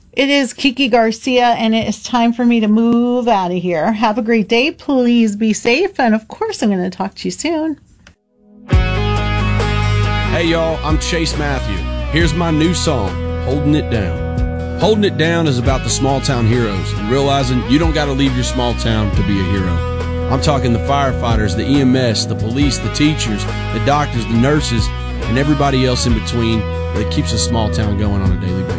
It is Kiki Garcia, and it is time for me to move out of here. Have a great day. Please be safe. And of course, I'm going to talk to you soon. Hey, y'all, I'm Chase Matthew. Here's my new song, Holding It Down. Holding It Down is about the small town heroes and realizing you don't got to leave your small town to be a hero. I'm talking the firefighters, the EMS, the police, the teachers, the doctors, the nurses, and everybody else in between that keeps a small town going on a daily basis.